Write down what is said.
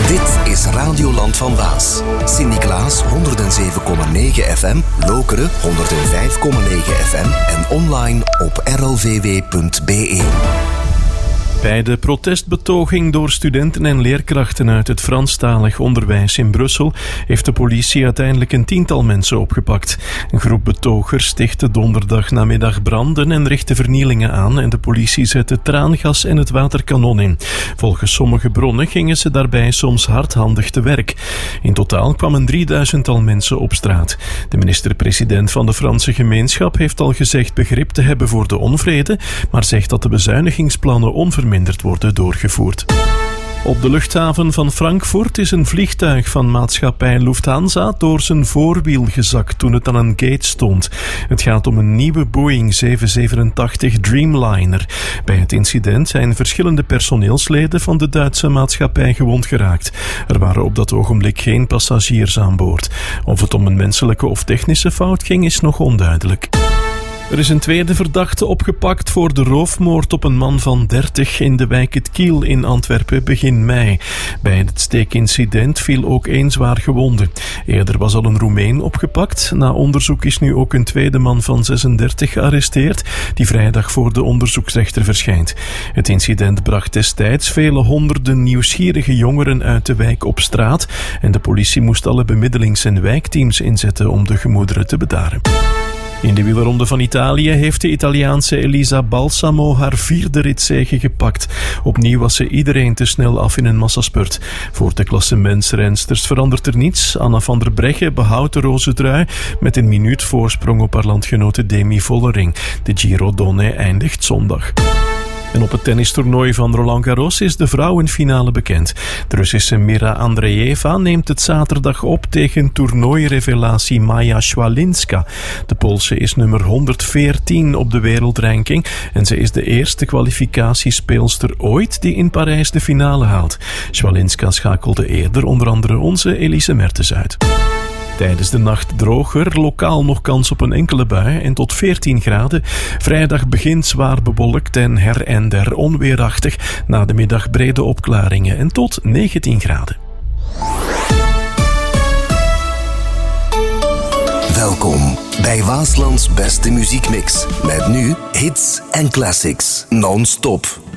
Dit is Radioland van Waas. Sint-Niklaas 107,9 FM, Lokeren 105,9 FM en online op rlvw.be. Bij de protestbetoging door studenten en leerkrachten uit het Franstalig onderwijs in Brussel heeft de politie uiteindelijk een 10-tal mensen opgepakt. Een groep betogers stichtte donderdag namiddag branden en richtte vernielingen aan en de politie zette traangas en het waterkanon in. Volgens sommige bronnen gingen ze daarbij soms hardhandig te werk. In totaal kwamen 3000-tal mensen op straat. De minister-president van de Franse gemeenschap heeft al gezegd begrip te hebben voor de onvrede, maar zegt dat de bezuinigingsplannen onverminderd worden doorgevoerd. Op de luchthaven van Frankfurt is een vliegtuig van maatschappij Lufthansa door zijn voorwiel gezakt toen het aan een gate stond. Het gaat om een nieuwe Boeing 787 Dreamliner. Bij het incident zijn verschillende personeelsleden van de Duitse maatschappij gewond geraakt. Er waren op dat ogenblik geen passagiers aan boord. Of het om een menselijke of technische fout ging is nog onduidelijk. Er is een tweede verdachte opgepakt voor de roofmoord op een man van 30 in de wijk Het Kiel in Antwerpen begin mei. Bij het steekincident viel ook één zwaar gewonde. Eerder was al een Roemeen opgepakt. Na onderzoek is nu ook een tweede man van 36 gearresteerd, die vrijdag voor de onderzoeksrechter verschijnt. Het incident bracht destijds vele honderden nieuwsgierige jongeren uit de wijk op straat en de politie moest alle bemiddelings- en wijkteams inzetten om de gemoederen te bedaren. In de wielerronde van Italië heeft de Italiaanse Elisa Balsamo haar 4e ritzege gepakt. Opnieuw was ze iedereen te snel af in een massaspurt. Voor de klassementsrensters verandert er niets. Anna van der Breggen behoudt de roze trui met een minuut voorsprong op haar landgenote Demi Vollering. De Giro Donne eindigt zondag. En op het tennistoernooi van Roland Garros is de vrouwenfinale bekend. De Russische Mira Andreeva neemt het zaterdag op tegen toernooirevelatie Maja Swalinska. De Poolse is nummer 114 op de wereldranking en ze is de eerste kwalificatiespeelster ooit die in Parijs de finale haalt. Swalinska schakelde eerder onder andere onze Elise Mertens uit. Tijdens de nacht droger, lokaal nog kans op een enkele bui en tot 14 graden. Vrijdag begint zwaar bewolkt en her en der onweerachtig. Na de middag brede opklaringen en tot 19 graden. Welkom bij Waaslands beste muziekmix. Met nu hits en classics non-stop.